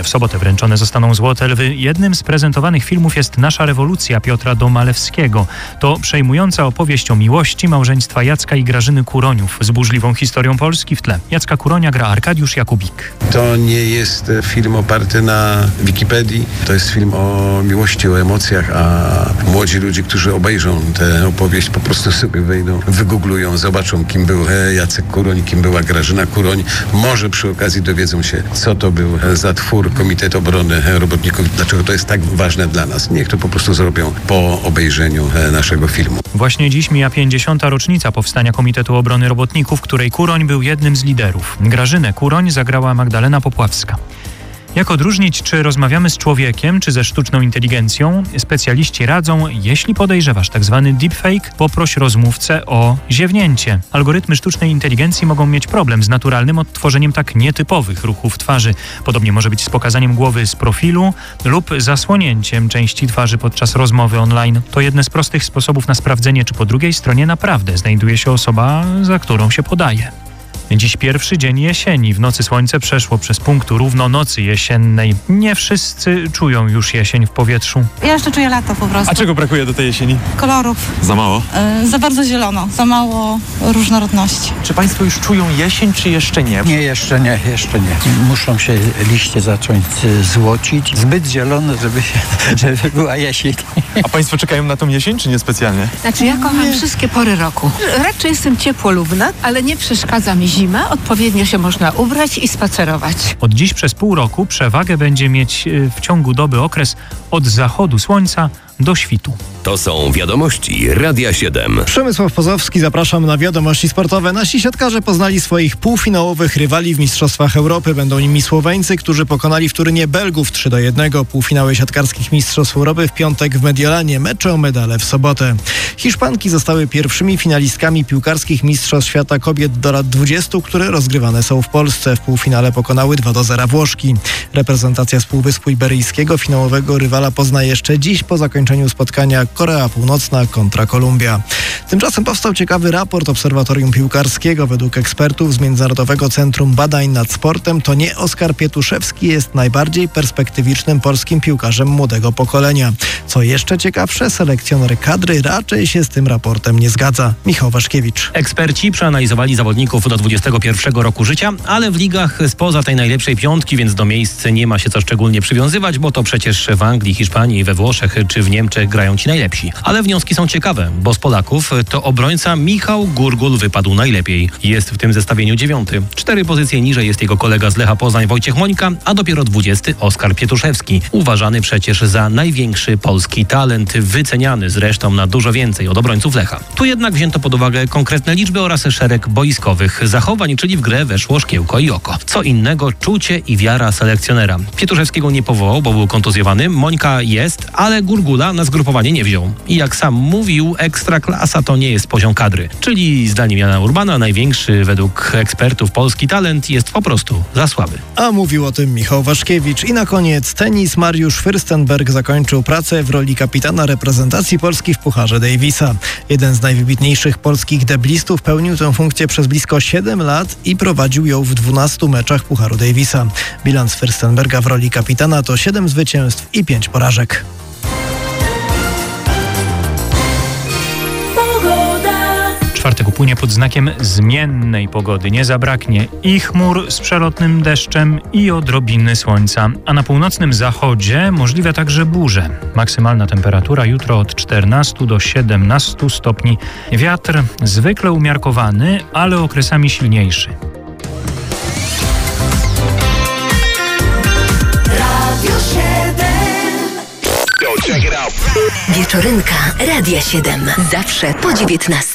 W sobotę wręczone zostaną Złote Lwy. Jednym z prezentowanych filmów jest Nasza rewolucja Piotra Domalewskiego. To przejmująca opowieść o miłości małżeństwa Jacka i Grażyny Kuroniów z burzliwą historią Polski w tle. Jacka Kuronia gra Arkadiusz Jakubik. To nie jest film oparty na Wikipedii. To jest film o miłości, o emocjach, a młodzi ludzie, którzy obejrzą tę opowieść, po prostu sobie wejdą, wygooglują, zobaczą, kim był Jacek Kuroń, kim była Grażyna Kuroń. Może przy okazji dowiedzą się, co to był za twór Komitet Obrony Robotników, dlaczego to jest tak ważne dla nas. Niech to po prostu zrobią po obejrzeniu naszego filmu. Właśnie dziś mija 50. rocznica powstania Komitetu Obrony Robotników, której Kuroń był jednym z liderów. Grażynę Kuroń zagrała Magdalena Popławska. Jak odróżnić, czy rozmawiamy z człowiekiem, czy ze sztuczną inteligencją? Specjaliści radzą, jeśli podejrzewasz tzw. deepfake, poproś rozmówcę o ziewnięcie. Algorytmy sztucznej inteligencji mogą mieć problem z naturalnym odtworzeniem tak nietypowych ruchów twarzy. Podobnie może być z pokazaniem głowy z profilu lub zasłonięciem części twarzy podczas rozmowy online. To jeden z prostych sposobów na sprawdzenie, czy po drugiej stronie naprawdę znajduje się osoba, za którą się podaje. Dziś pierwszy dzień jesieni. W nocy słońce przeszło przez punkt równo nocy jesiennej. Nie wszyscy czują już jesień w powietrzu. Ja jeszcze czuję lato po prostu. A czego brakuje do tej jesieni? Kolorów. Za mało? Za bardzo zielono, za mało różnorodności. Czy państwo już czują jesień, czy jeszcze nie? Nie, jeszcze nie. Muszą się liście zacząć złocić. Zbyt zielono, żeby była jesień. A państwo czekają na tą jesień, czy niespecjalnie? Znaczy ja kocham wszystkie pory roku. Raczej jestem ciepłolubna, ale nie przeszkadza mi zima. Odpowiednio się można ubrać i spacerować. Od dziś przez pół roku przewagę będzie mieć w ciągu doby okres od zachodu słońca do świtu. To są wiadomości Radia 7. Przemysław Pozowski, zapraszam na wiadomości sportowe. Nasi siatkarze poznali swoich półfinałowych rywali w Mistrzostwach Europy. Będą nimi Słoweńcy, którzy pokonali w Turynie Belgów 3-1. Półfinały siatkarskich Mistrzostw Europy w piątek w Mediolanie, mecze o medale w sobotę. Hiszpanki zostały pierwszymi finalistkami piłkarskich Mistrzostw Świata kobiet do lat 20, które rozgrywane są w Polsce. W półfinale pokonały 2-0 Włoszki. Reprezentacja z Półwyspu Iberyjskiego finałowego rywala pozna jeszcze dziś po zakończeniu spotkania Korea Północna kontra Kolumbia. Tymczasem powstał ciekawy raport Obserwatorium Piłkarskiego. Według ekspertów z Międzynarodowego Centrum Badań nad Sportem to nie Oskar Pietuszewski jest najbardziej perspektywicznym polskim piłkarzem młodego pokolenia. Co jeszcze ciekawsze, selekcjoner kadry raczej się z tym raportem nie zgadza. Michał Waszkiewicz. Eksperci przeanalizowali zawodników do 21 roku życia, ale w ligach spoza tej najlepszej piątki, więc do miejsc nie ma się co szczególnie przywiązywać, bo to przecież w Anglii, Hiszpanii, we Włoszech czy w Niemczech grają ci najlepsi. Ale wnioski są ciekawe, bo z Polaków to obrońca Michał Gurgul wypadł najlepiej. Jest w tym zestawieniu 9. 4 pozycje niżej jest jego kolega z Lecha Poznań Wojciech Mońka, a dopiero 20 Oskar Pietuszewski. Uważany przecież za największy polski talent, wyceniany zresztą na dużo więcej od obrońców Lecha. Tu jednak wzięto pod uwagę konkretne liczby oraz szereg boiskowych zachowań, czyli w grę weszło szkiełko i oko. Co innego czucie i wiara selekcjonera. Pietuszewskiego nie powołał, bo był kontuzjowany. Mońka jest, ale Gurgula na zgrupowanie nie wziął. I jak sam mówił, ekstraklasa to nie jest poziom kadry. Czyli zdaniem Jana Urbana największy według ekspertów polski talent jest po prostu za słaby. A mówił o tym Michał Waszkiewicz. I na koniec tenis. Mariusz Fürstenberg zakończył pracę w roli kapitana reprezentacji Polski w Pucharze Davisa. Jeden z najwybitniejszych polskich deblistów pełnił tę funkcję przez blisko 7 lat i prowadził ją w 12 meczach Pucharu Davisa. Bilans Fürstenberga w roli kapitana to 7 zwycięstw i 5 porażek. Czwartek upłynie pod znakiem zmiennej pogody. Nie zabraknie i chmur z przelotnym deszczem i odrobiny słońca. A na północnym zachodzie możliwe także burze. Maksymalna temperatura jutro od 14 do 17 stopni. Wiatr zwykle umiarkowany, ale okresami silniejszy. Wieczorynka Radia 7. Zawsze po 19.